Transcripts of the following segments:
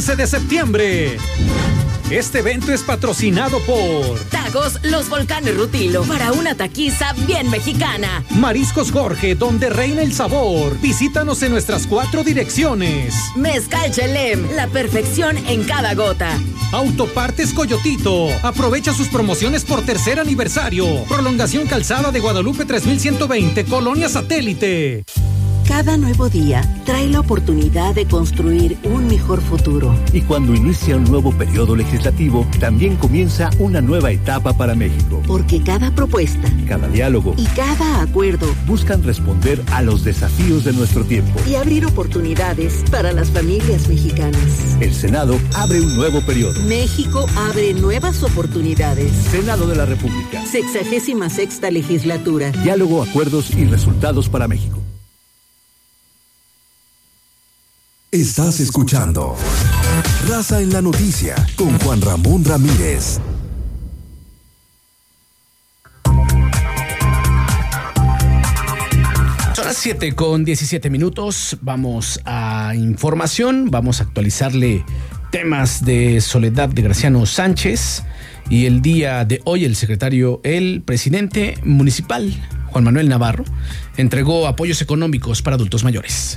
11 de septiembre. Este evento es patrocinado por Tacos Los Volcanes Rutilo, para una taquiza bien mexicana. Mariscos Jorge, donde reina el sabor. Visítanos en nuestras 4 direcciones. Mezcal Chelem, la perfección en cada gota. Autopartes Coyotito, aprovecha sus promociones por tercer aniversario. Prolongación Calzada de Guadalupe 3120, Colonia Satélite. Cada nuevo día trae la oportunidad de construir un mejor futuro. Y cuando inicia un nuevo periodo legislativo, también comienza una nueva etapa para México. Porque cada propuesta, cada diálogo y cada acuerdo buscan responder a los desafíos de nuestro tiempo y abrir oportunidades para las familias mexicanas. El Senado abre un nuevo periodo. México abre nuevas oportunidades. Senado de la República. 66ª legislatura. Diálogo, acuerdos y resultados para México. Estás escuchando Raza en la Noticia con Juan Ramón Ramírez. Son las 7:17. Vamos a información, vamos a actualizarle temas de Soledad de Graciano Sánchez. Y el día de hoy el presidente municipal, Juan Manuel Navarro, entregó apoyos económicos para adultos mayores.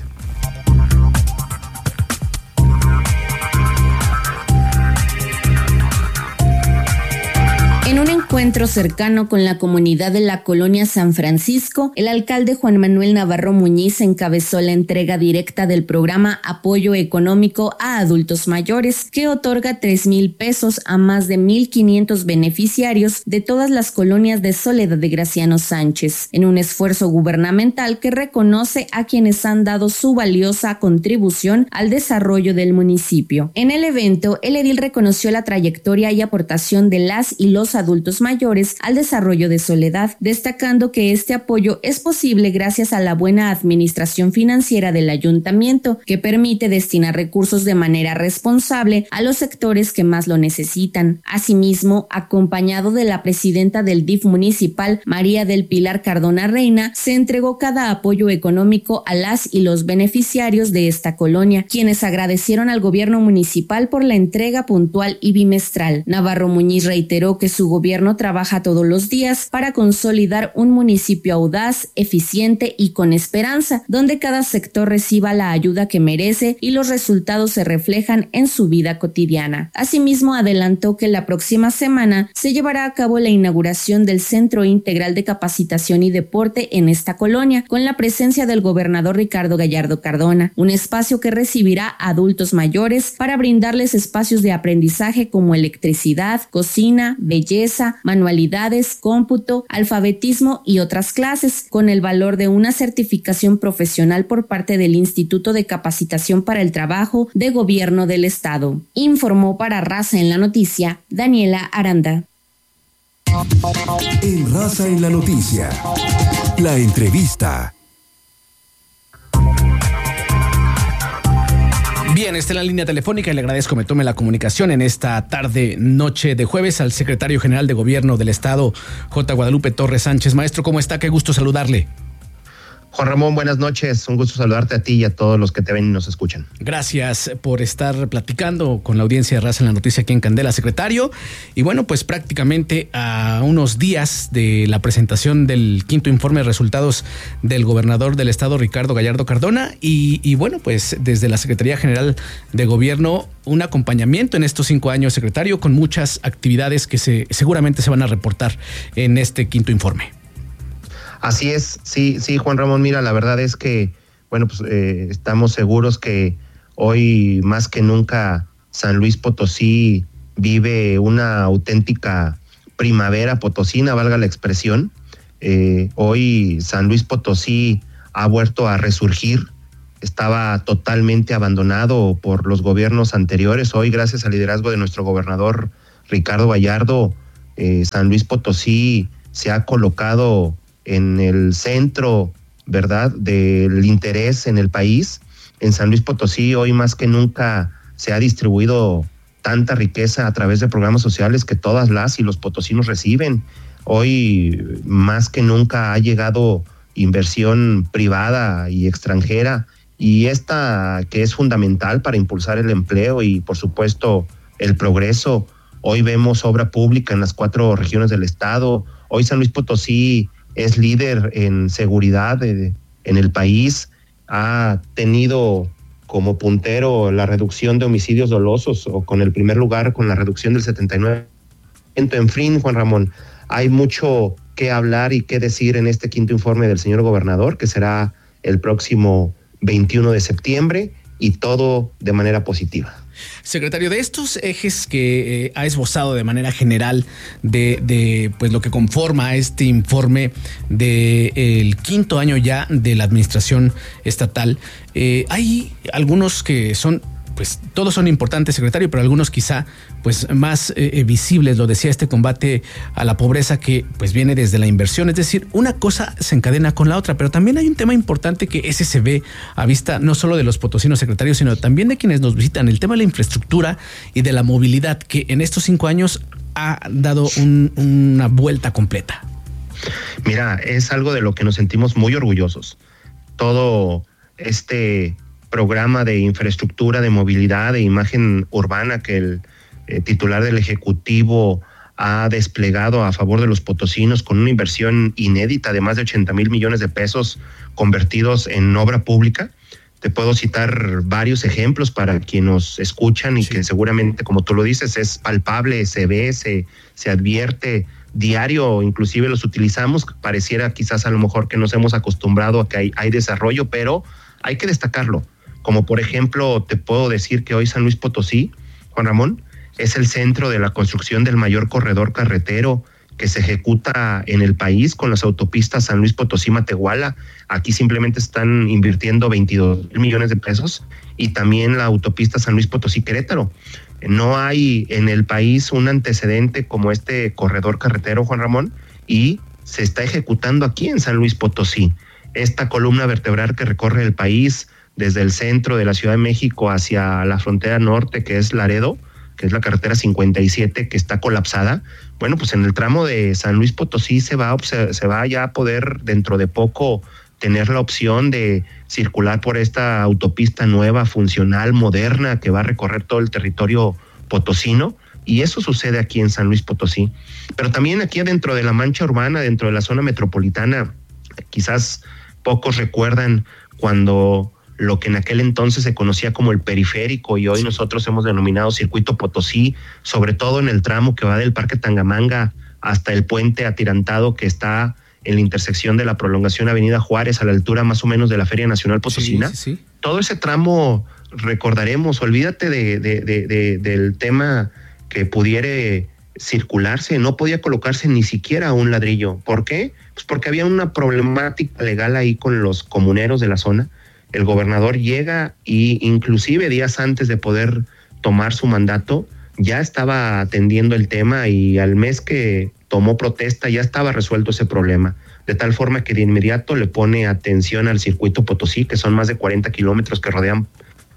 En un encuentro cercano con la comunidad de la colonia San Francisco, el alcalde Juan Manuel Navarro Muñiz encabezó la entrega directa del programa Apoyo Económico a Adultos Mayores, que otorga 3,000 pesos a más de 1,500 beneficiarios de todas las colonias de Soledad de Graciano Sánchez, en un esfuerzo gubernamental que reconoce a quienes han dado su valiosa contribución al desarrollo del municipio. En el evento, el edil reconoció la trayectoria y aportación de las y los adultos mayores al desarrollo de Soledad, destacando que este apoyo es posible gracias a la buena administración financiera del ayuntamiento, que permite destinar recursos de manera responsable a los sectores que más lo necesitan. Asimismo, acompañado de la presidenta del DIF municipal, María del Pilar Cardona Reina, se entregó cada apoyo económico a las y los beneficiarios de esta colonia, quienes agradecieron al gobierno municipal por la entrega puntual y bimestral. Navarro Muñiz reiteró que su gobierno trabaja todos los días para consolidar un municipio audaz, eficiente y con esperanza, donde cada sector reciba la ayuda que merece y los resultados se reflejan en su vida cotidiana. Asimismo, adelantó que la próxima semana se llevará a cabo la inauguración del Centro Integral de Capacitación y Deporte en esta colonia, con la presencia del gobernador Ricardo Gallardo Cardona, un espacio que recibirá a adultos mayores para brindarles espacios de aprendizaje como electricidad, cocina, belleza, manualidades, cómputo, alfabetismo y otras clases, con el valor de una certificación profesional por parte del Instituto de Capacitación para el Trabajo de Gobierno del Estado. Informó para Raza en la Noticia, Daniela Aranda. En Raza en la Noticia, la entrevista. Bien, está en la línea telefónica y le agradezco me tome la comunicación en esta noche de jueves al secretario general de Gobierno del Estado, J. Guadalupe Torres Sánchez. Maestro, ¿cómo está? Qué gusto saludarle. Juan Ramón, buenas noches. Un gusto saludarte a ti y a todos los que te ven y nos escuchan. Gracias por estar platicando con la audiencia de Raza en la Noticia aquí en Candela, secretario. Y bueno, pues prácticamente a unos días de la presentación del quinto informe de resultados del gobernador del estado, Ricardo Gallardo Cardona. Y bueno, pues desde la Secretaría General de Gobierno, un acompañamiento en estos 5 años, secretario, con muchas actividades que seguramente se van a reportar en este quinto informe. Así es, sí, Juan Ramón, mira, la verdad es que, bueno, pues estamos seguros que hoy más que nunca San Luis Potosí vive una auténtica primavera potosina, valga la expresión. Hoy San Luis Potosí ha vuelto a resurgir, estaba totalmente abandonado por los gobiernos anteriores. Hoy, gracias al liderazgo de nuestro gobernador Ricardo Gallardo, San Luis Potosí se ha colocado en el centro, ¿verdad?, del interés en el país. En San Luis Potosí hoy más que nunca se ha distribuido tanta riqueza a través de programas sociales que todas las y los potosinos reciben. Hoy más que nunca ha llegado inversión privada y extranjera y esta que es fundamental para impulsar el empleo y por supuesto el progreso. Hoy vemos obra pública en las 4 regiones del estado. Hoy San Luis Potosí es líder en seguridad en el país. Ha tenido como puntero la reducción de homicidios dolosos, o con el primer lugar con la reducción del 79%. En fin, Juan Ramón, hay mucho que hablar y que decir en este quinto informe del señor gobernador, que será el próximo 21 de septiembre, y todo de manera positiva. Secretario, de estos ejes que ha esbozado de manera general de pues lo que conforma este informe del quinto año ya de la administración estatal, hay algunos que son, pues todos son importantes, secretario, pero algunos quizá pues más visibles. Lo decía, este combate a la pobreza que pues viene desde la inversión, es decir, una cosa se encadena con la otra, pero también hay un tema importante que ese se ve a vista no solo de los potosinos, secretarios, sino también de quienes nos visitan, el tema de la infraestructura y de la movilidad, que en estos 5 años ha dado una vuelta completa. Mira, es algo de lo que nos sentimos muy orgullosos. Todo este programa de infraestructura, de movilidad, de imagen urbana que el titular del Ejecutivo ha desplegado a favor de los potosinos, con una inversión inédita de más de 80 mil millones de pesos convertidos en obra pública. Te puedo citar varios ejemplos para quienes nos escuchan y que seguramente, como tú lo dices, es palpable, se ve, se advierte diario, inclusive los utilizamos. Pareciera quizás a lo mejor que nos hemos acostumbrado a que hay desarrollo, pero hay que destacarlo. Como por ejemplo, te puedo decir que hoy San Luis Potosí, Juan Ramón, es el centro de la construcción del mayor corredor carretero que se ejecuta en el país con las autopistas San Luis Potosí-Matehuala. Aquí simplemente están invirtiendo 22 millones de pesos, y también la autopista San Luis Potosí-Querétaro. No hay en el país un antecedente como este corredor carretero, Juan Ramón, y se está ejecutando aquí en San Luis Potosí. Esta columna vertebral que recorre el país desde el centro de la Ciudad de México hacia la frontera norte, que es Laredo, que es la carretera 57, que está colapsada. Bueno, pues en el tramo de San Luis Potosí se va ya a poder dentro de poco tener la opción de circular por esta autopista nueva, funcional, moderna, que va a recorrer todo el territorio potosino, y eso sucede aquí en San Luis Potosí. Pero también aquí dentro de la mancha urbana, dentro de la zona metropolitana, quizás pocos recuerdan cuando lo que en aquel entonces se conocía como el periférico y hoy nosotros hemos denominado Circuito Potosí, sobre todo en el tramo que va del Parque Tangamanga hasta el puente atirantado que está en la intersección de la prolongación Avenida Juárez, a la altura más o menos de la Feria Nacional Potosina. Sí. Todo ese tramo recordaremos. Olvídate del tema que pudiera circularse, no podía colocarse ni siquiera un ladrillo. ¿Por qué? Pues porque había una problemática legal ahí con los comuneros de la zona. El gobernador llega y inclusive días antes de poder tomar su mandato ya estaba atendiendo el tema, y al mes que tomó protesta ya estaba resuelto ese problema, de tal forma que de inmediato le pone atención al Circuito Potosí, que son más de 40 kilómetros que rodean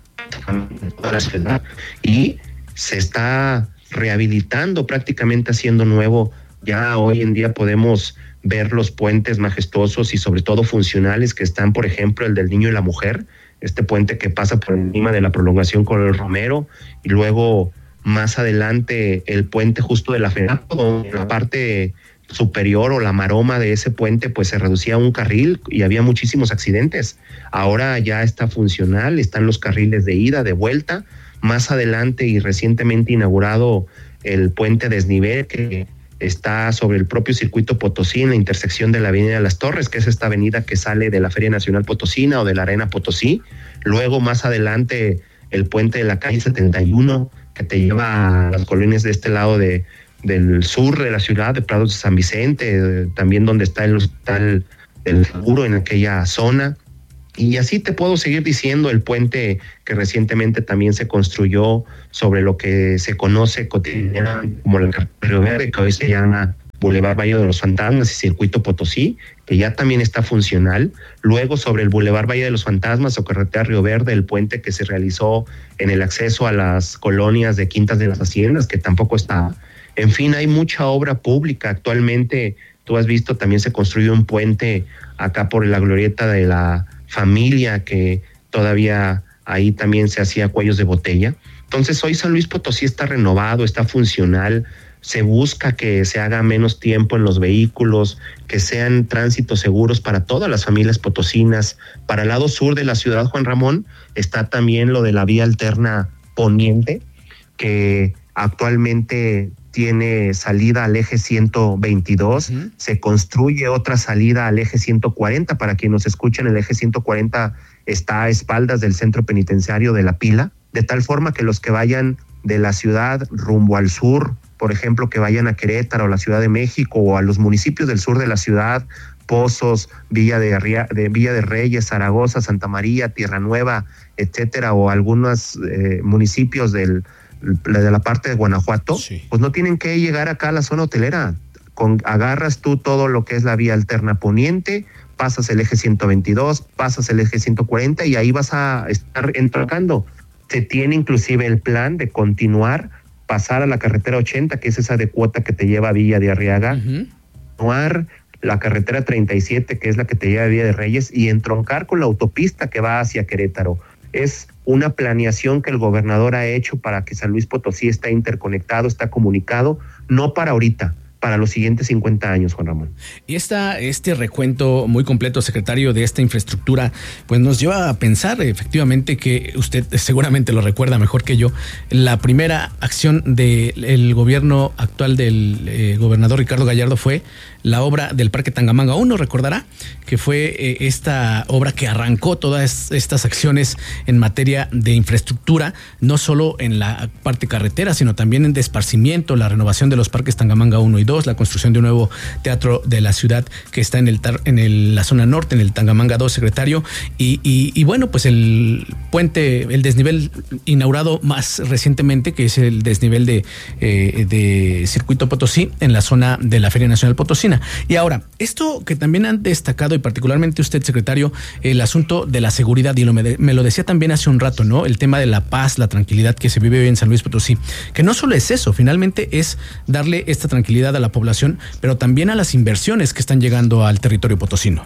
toda la ciudad, y se está rehabilitando, prácticamente haciendo nuevo. Ya hoy en día podemos ver los puentes majestuosos y sobre todo funcionales que están, por ejemplo, el del Niño y la Mujer, este puente que pasa por encima de la prolongación Coronel Romero, y luego más adelante el puente justo de la Federato, donde la parte superior o la maroma de ese puente pues se reducía a un carril y había muchísimos accidentes. Ahora ya está funcional, están los carriles de ida, de vuelta. Más adelante y recientemente inaugurado el puente desnivel que está sobre el propio Circuito Potosí, en la intersección de la Avenida de las Torres, que es esta avenida que sale de la Feria Nacional Potosina o de la Arena Potosí. Luego más adelante el puente de la calle 71, que te lleva a las colonias de este lado del sur de la ciudad, de Prados de San Vicente, también donde está el Hospital del Seguro en aquella zona. Y así te puedo seguir diciendo, el puente que recientemente también se construyó sobre lo que se conoce cotidianamente como la carretera Río Verde, que hoy se llama Boulevard Valle de los Fantasmas y Circuito Potosí, que ya también está funcional. Luego sobre el Boulevard Valle de los Fantasmas o carretera Río Verde, el puente que se realizó en el acceso a las colonias de Quintas de las Haciendas, que tampoco está. En fin, hay mucha obra pública actualmente. Tú has visto, también se construyó un puente acá por la glorieta de la Familia, que todavía ahí también se hacía cuellos de botella. Entonces hoy San Luis Potosí está renovado, está funcional, se busca que se haga menos tiempo en los vehículos, que sean tránsitos seguros para todas las familias potosinas. Para el lado sur de la ciudad, Juan Ramón, está también lo de la vía alterna poniente, que actualmente tiene salida al eje 122, se construye otra salida al eje 140. Para quien nos escuchen, el eje 140 está a espaldas del centro penitenciario de La Pila, de tal forma que los que vayan de la ciudad rumbo al sur, por ejemplo, que vayan a Querétaro, la Ciudad de México, o a los municipios del sur de la ciudad, Pozos, Villa de Reyes, Zaragoza, Santa María, Tierra Nueva, etcétera, o algunos municipios de la parte de Guanajuato, pues no tienen que llegar acá a la zona hotelera. Agarras tú todo lo que es la vía alterna poniente, pasas el eje 122, pasas el eje 140 y ahí vas a estar entrando. Se tiene inclusive el plan de continuar, pasar a la carretera 80, que es esa de cuota que te lleva a Villa de Arriaga, continuar la carretera 37, que es la que te lleva a Villa de Reyes, y entroncar con la autopista que va hacia Querétaro. Es una planeación que el gobernador ha hecho para que San Luis Potosí esté interconectado, está comunicado, no para ahorita, para los siguientes 50 años, Juan Ramón. Y este recuento muy completo, secretario, de esta infraestructura, pues nos lleva a pensar efectivamente que usted seguramente lo recuerda mejor que yo. La primera acción del gobierno actual del gobernador Ricardo Gallardo fue la obra del Parque Tangamanga 1, recordará, que fue esta obra que arrancó todas estas acciones en materia de infraestructura, no solo en la parte carretera, sino también en de esparcimiento, la renovación de los parques Tangamanga 1 y 2, la construcción de un nuevo teatro de la ciudad que está en la zona norte, en el Tangamanga 2, secretario, y bueno, pues el puente, el desnivel inaugurado más recientemente, que es el desnivel de Circuito Potosí, en la zona de la Feria Nacional Potosí. Y ahora, esto que también han destacado, y particularmente usted, secretario, el asunto de la seguridad, y me lo decía también hace un rato, ¿no? El tema de la paz, la tranquilidad que se vive hoy en San Luis Potosí, que no solo es eso, finalmente es darle esta tranquilidad a la población, pero también a las inversiones que están llegando al territorio potosino.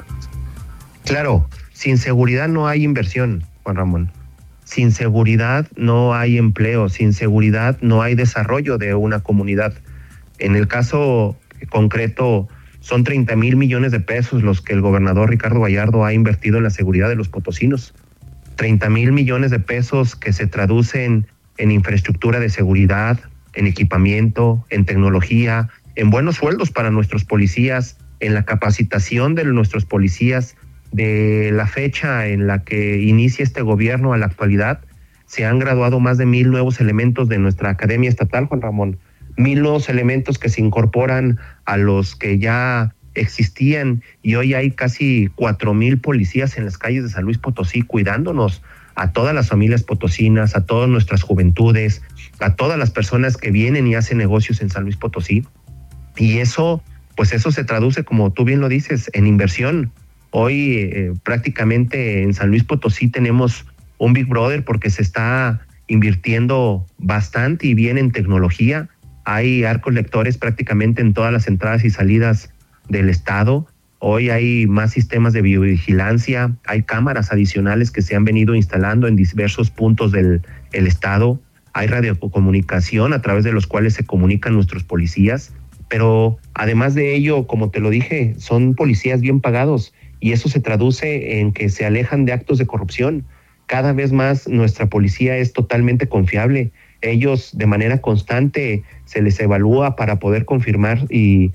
Claro, sin seguridad no hay inversión, Juan Ramón. Sin seguridad no hay empleo, sin seguridad no hay desarrollo de una comunidad. En el caso concreto, son 30,000 millones de pesos los que el gobernador Ricardo Gallardo ha invertido en la seguridad de los potosinos. 30,000 millones de pesos que se traducen en infraestructura de seguridad, en equipamiento, en tecnología, en buenos sueldos para nuestros policías, en la capacitación de nuestros policías. De la fecha en la que inicia este gobierno a la actualidad, se han graduado más de 1,000 nuevos elementos de nuestra Academia Estatal, Juan Ramón. 1,000 nuevos elementos que se incorporan a los que ya existían, y hoy hay casi 4,000 policías en las calles de San Luis Potosí cuidándonos a todas las familias potosinas, a todas nuestras juventudes, a todas las personas que vienen y hacen negocios en San Luis Potosí. Y eso, pues eso se traduce, como tú bien lo dices, en inversión. Hoy prácticamente en San Luis Potosí tenemos un Big Brother porque se está invirtiendo bastante y bien en tecnología. Hay arcos lectores prácticamente en todas las entradas y salidas del estado. Hoy hay más sistemas de biovigilancia, hay cámaras adicionales que se han venido instalando en diversos puntos del estado. Hay radiocomunicación a través de los cuales se comunican nuestros policías. Pero además de ello, como te lo dije, son policías bien pagados, y eso se traduce en que se alejan de actos de corrupción. Cada vez más nuestra policía es totalmente confiable. Ellos de manera constante se les evalúa para poder confirmar y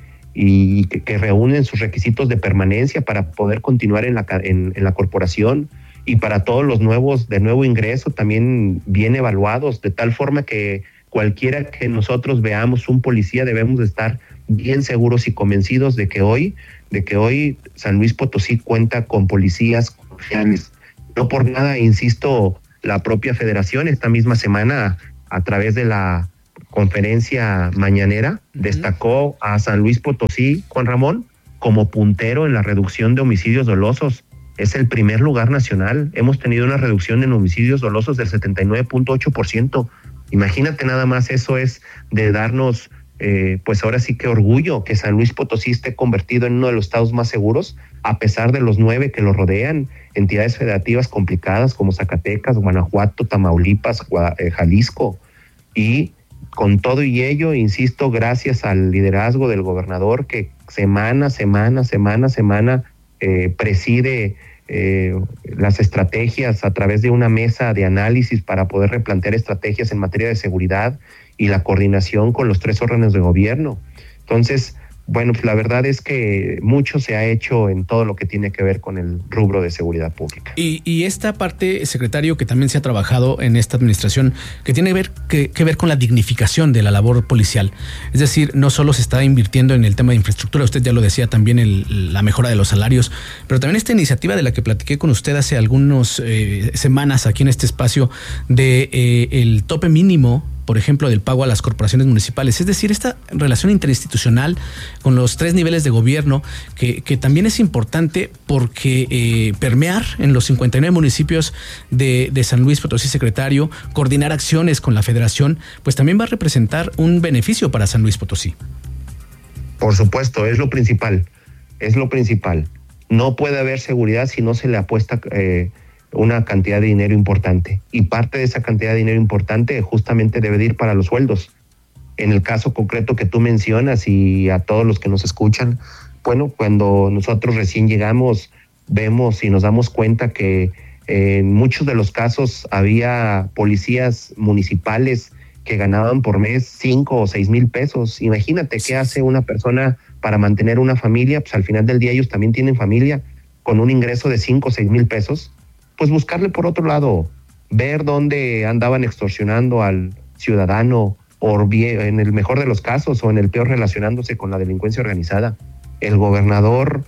que reúnen sus requisitos de permanencia para poder continuar en la corporación, y para todos los nuevos de nuevo ingreso también bien evaluados, de tal forma que cualquiera que nosotros veamos un policía debemos de estar bien seguros y convencidos de que hoy San Luis Potosí cuenta con policías confiables. No por nada, insisto, la propia federación esta misma semana, a través de la conferencia mañanera, destacó a San Luis Potosí, Juan Ramón, como puntero en la reducción de homicidios dolosos. Es el primer lugar nacional. Hemos tenido una reducción en homicidios dolosos del 79.8%. Imagínate nada más, eso es de darnos, pues ahora sí que orgullo que San Luis Potosí esté convertido en uno de los estados más seguros. a pesar de los 9 que lo rodean, entidades federativas complicadas como Zacatecas, Guanajuato, Tamaulipas, Jalisco, y con todo y ello, insisto, gracias al liderazgo del gobernador que semana a semana preside las estrategias a través de una mesa de análisis para poder replantear estrategias en materia de seguridad y la coordinación con los 3 órganos de gobierno. Entonces, bueno, pues la verdad es que mucho se ha hecho en todo lo que tiene que ver con el rubro de seguridad pública. Y esta parte, secretario, que también se ha trabajado en esta administración, que tiene que ver con la dignificación de la labor policial. Es decir, no solo se está invirtiendo en el tema de infraestructura, usted ya lo decía también, la mejora de los salarios, pero también esta iniciativa de la que platiqué con usted hace algunas semanas aquí en este espacio de el tope mínimo, por ejemplo, del pago a las corporaciones municipales. Es decir, esta relación interinstitucional con los 3 niveles de gobierno, que también es importante porque permear en los 59 municipios de San Luis Potosí, secretario, coordinar acciones con la federación, pues también va a representar un beneficio para San Luis Potosí. Por supuesto, es lo principal. No puede haber seguridad si no se le apuesta una cantidad de dinero importante, y parte de esa cantidad de dinero importante justamente debe de ir para los sueldos. En el caso concreto que tú mencionas, y a todos los que nos escuchan, bueno, cuando nosotros recién llegamos, vemos y nos damos cuenta que en muchos de los casos había policías municipales que ganaban por mes 5 o 6 mil pesos. Imagínate qué hace una persona para mantener una familia. Pues al final del día ellos también tienen familia con un ingreso de 5 o 6 mil pesos. Pues buscarle por otro lado, ver dónde andaban extorsionando al ciudadano, o bien, en el mejor de los casos, o en el peor, relacionándose con la delincuencia organizada. El gobernador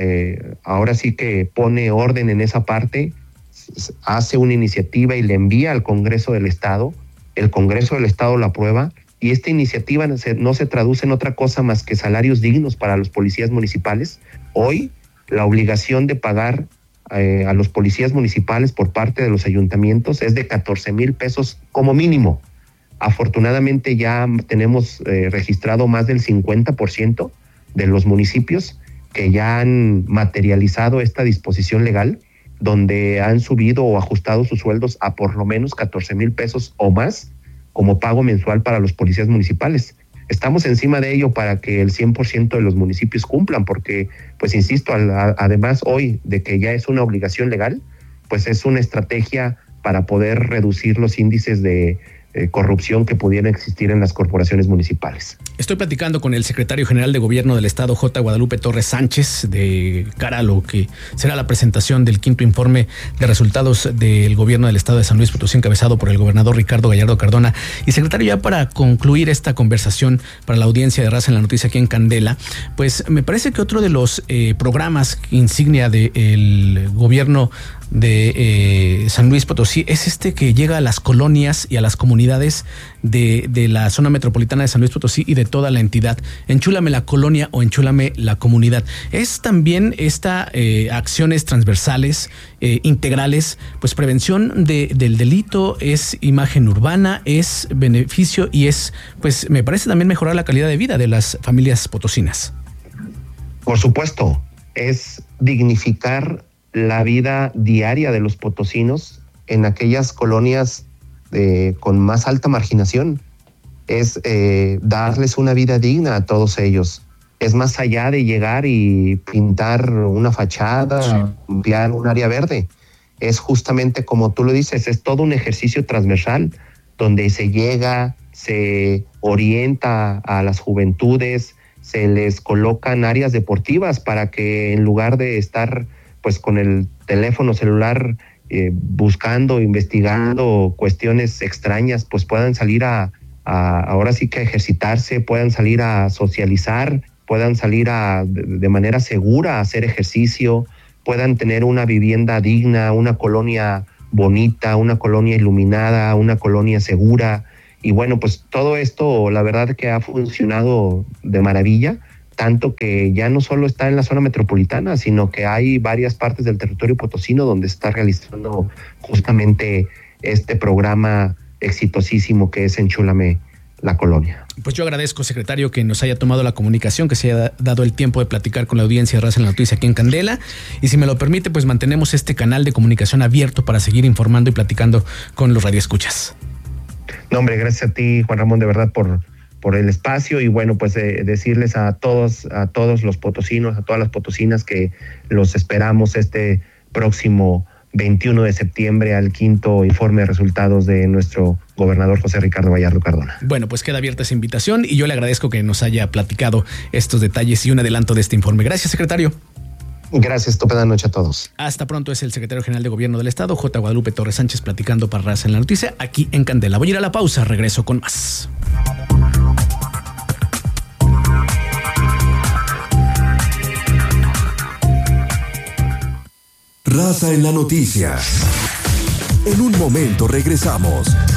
ahora sí que pone orden en esa parte, hace una iniciativa y le envía al Congreso del Estado. El Congreso del Estado la aprueba, y esta iniciativa no se traduce en otra cosa más que salarios dignos para los policías municipales. Hoy, la obligación de pagar a los policías municipales por parte de los ayuntamientos es de 14 mil pesos como mínimo. Afortunadamente ya tenemos registrado más del 50% de los municipios que ya han materializado esta disposición legal, donde han subido o ajustado sus sueldos a por lo menos 14 mil pesos o más como pago mensual para los policías municipales. Estamos encima de ello para que el 100% de los municipios cumplan, porque, pues insisto, además hoy de que ya es una obligación legal, pues es una estrategia para poder reducir los índices de corrupción que pudieran existir en las corporaciones municipales. Estoy platicando con el secretario general de Gobierno del Estado, J. Guadalupe Torres Sánchez, de cara a lo que será la presentación del 5º informe de resultados del Gobierno del Estado de San Luis Potosí, encabezado por el gobernador Ricardo Gallardo Cardona. Y secretario, ya para concluir esta conversación para la audiencia de Raza en la Noticia aquí en Candela, pues me parece que otro de los programas insignia del gobierno de San Luis Potosí es este que llega a las colonias y a las comunidades de la zona metropolitana de San Luis Potosí y de toda la entidad. Enchúlame la colonia o enchúlame la comunidad. Es también acciones transversales, integrales, pues prevención del delito, es imagen urbana, es beneficio y es, pues me parece también mejorar la calidad de vida de las familias potosinas. Por supuesto, es dignificar la vida diaria de los potosinos en aquellas colonias con más alta marginación. Es darles una vida digna a todos ellos. Es más allá de llegar y pintar una fachada, limpiar un área verde. Es justamente como tú lo dices, es todo un ejercicio transversal donde se llega, se orienta a las juventudes, se les colocan áreas deportivas para que en lugar de estar pues con el teléfono celular buscando, investigando cuestiones extrañas, pues puedan salir ahora sí que a ejercitarse, puedan salir a socializar, puedan salir de manera segura a hacer ejercicio, puedan tener una vivienda digna, una colonia bonita, una colonia iluminada, una colonia segura. Y bueno, pues todo esto la verdad que ha funcionado de maravilla, tanto que ya no solo está en la zona metropolitana, sino que hay varias partes del territorio potosino donde se está realizando justamente este programa exitosísimo que es Enchúlame la colonia. Pues yo agradezco, secretario, que nos haya tomado la comunicación, que se haya dado el tiempo de platicar con la audiencia de Raza en la Noticia aquí en Candela. Y si me lo permite, pues mantenemos este canal de comunicación abierto para seguir informando y platicando con los radioescuchas. No, hombre, gracias a ti, Juan Ramón, de verdad, por el espacio. Y bueno, pues decirles a todos los potosinos, a todas las potosinas, que los esperamos este próximo 21 de septiembre al 5º informe de resultados de nuestro gobernador José Ricardo Gallardo Cardona. Bueno, pues queda abierta esa invitación y yo le agradezco que nos haya platicado estos detalles y un adelanto de este informe. Gracias, secretario. Gracias, estupenda noche a todos. Hasta pronto. Es el secretario general de Gobierno del Estado, J. Guadalupe Torres Sánchez, platicando para Raza en la Noticia aquí en Candela. Voy a ir a la pausa, regreso con más. Raza en la Noticia. En un momento regresamos.